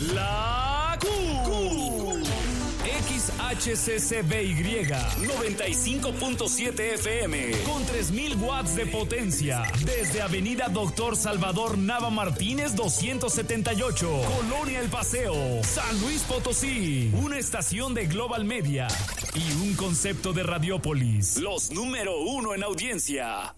La XHCCBY 95.7 FM con 3000 watts de potencia desde Avenida Doctor Salvador Nava Martínez 278, Colonia El Paseo, San Luis Potosí. Una estación de Global Media y un concepto de Radiópolis, los número 1 en audiencia.